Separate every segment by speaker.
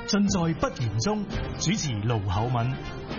Speaker 1: 盡在不言中。主持盧厚敏。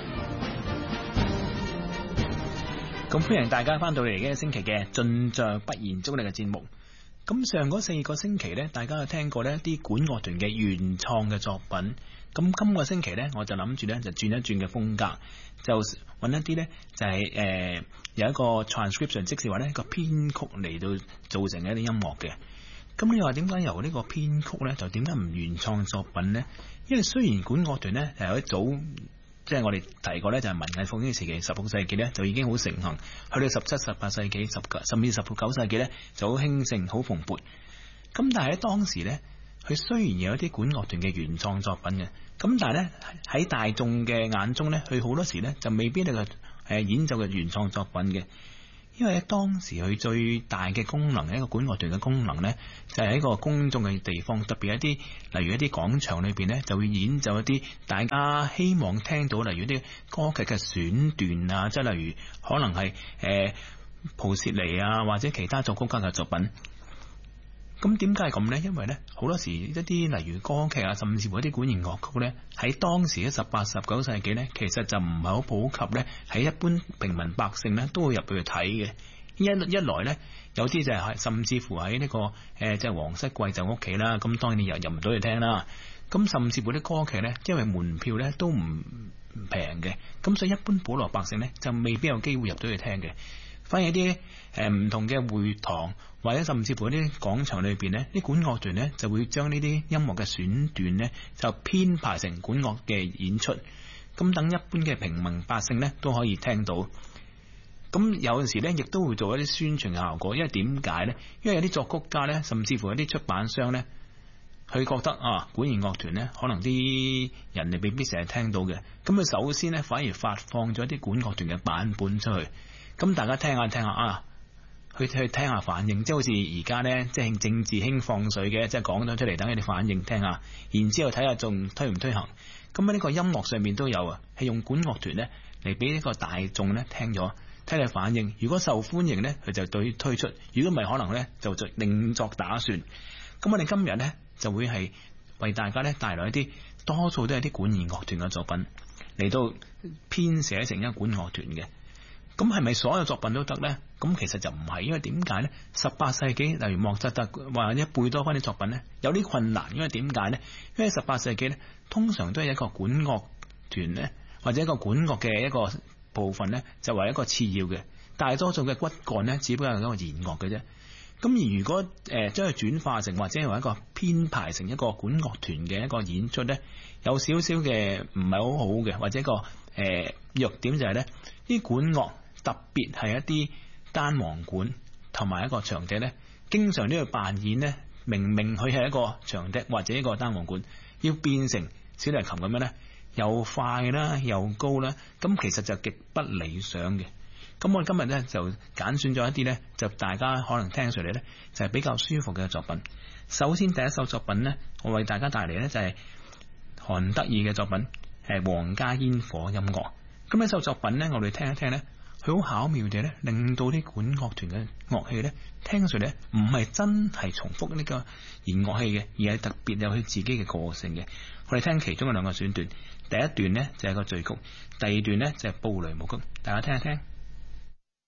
Speaker 2: 咁歡迎大家翻到嚟呢個星期嘅盡在不言中嘅節目。咁上嗰4個星期呢，大家有聽過呢啲管樂團嘅原創嘅作品。咁今個星期呢，我就諗住呢就轉一轉嘅風格，就揾一啲呢就係有一個 transcription， 即是話呢個編曲嚟到造成嘅一啲音樂嘅。咁你話點解由呢個編曲呢，就點解唔原創作品呢？因為雖然管樂團呢係有一組，即係我哋提過呢，就係文藝復興時期16世紀呢就已經好盛行，去到17、18世紀、甚至19世紀呢就好興盛、好蓬勃。咁但係喺當時呢，佢雖然有一啲管樂團嘅原創作品嘅，咁但係呢喺大眾嘅眼中呢，佢好多時呢就未必係演奏嘅原創作品嘅。因為喺當時佢最大嘅功能，一個管樂團嘅功能呢，就係喺一個公眾嘅地方，特別一啲例如一啲廣場裏邊呢，就會演奏一啲大家希望聽到，例如啲歌劇嘅選段啊，即係例如可能係普契尼啊或者其他作曲家嘅作品。咁點解係咁呢？因為呢好多時一啲例如歌劇啊，甚至乎一啲管弦樂曲呢，喺當時嘅18、19世紀呢，其實就唔係好普及呢，喺一般平民百姓呢都會入去睇嘅。一來呢，有啲就係甚至乎喺呢個即係皇室貴胄屋企啦，咁當然你入唔到去聽啦。咁甚至乎啲歌劇呢，因為門票呢都唔平嘅，咁所以一般普羅百姓呢就未必有機會入到去聽嘅。反而啲唔同嘅會堂或者甚至乎啲廣場裏邊呢，啲管樂團呢就會將呢啲音樂嘅選段呢就編排成管樂嘅演出，咁等一般嘅平民百姓呢都可以聽到。咁有陣時呢亦都會做一啲宣傳嘅效果，因為點解呢？因為有啲作曲家呢，甚至乎有啲出版商呢，佢覺得管弦樂團呢可能啲人哋未必成日聽到嘅，咁佢首先呢反而發放咗一啲管樂團嘅版本出去。咁大家聽下去聽下反應，即係好似而家呢，即係政治興放水嘅，即係講咗出嚟等你哋反應聽下，然之後睇下仲推唔推行。咁喺呢個音樂上面都有啊，係用管樂團呢嚟俾呢個大眾呢聽咗，睇你反應。如果受歡迎呢，佢就推出；如果唔係，可能呢就另作打算。咁我哋今日呢，就會係為大家呢帶來一啲多數都係啲管弦樂團嘅作品嚟到編寫成一個管樂團嘅。咁係咪所有作品都得呢？咁其實就唔係，因為點解呢？18世紀例如莫扎特或者貝多芬啲作品呢，有啲困難，因為點解呢？因為18世紀呢，通常都係一個管樂團呢，或者一個管樂嘅一個部分呢，就為一個次要嘅，大多數嘅骨幹呢，只不過係一個弦樂嘅啫。咁而如果將佢轉化成或者係一個編排成一個管樂團嘅一個演出呢，有少少嘅唔係好好嘅，或者一個弱點就係呢啲管樂。特別係一啲單簧管同埋一個長笛呢，經常都要扮演呢，明明佢係一個長笛或者一個單簧管，要變成小提琴咁樣呢，又快啦又高啦，咁其實就極不理想嘅。咁我哋今日呢，就揀選咗一啲呢，就大家可能聽上嚟呢，就係比較舒服嘅作品。首先第一首作品呢，我為大家帶嚟呢，就係韓德爾嘅作品，係皇家煙火音樂。咁呢首作品呢，我哋聽一聽呢。佢好巧妙地咧，令到啲管樂團嘅樂器咧，聽上嚟咧唔係真係重複呢個弦樂器嘅，而係特別有佢自己嘅個性嘅。我哋聽其中嘅2個選段，第一段咧就係個序曲，第二段咧就係布雷舞曲，大家聽一聽。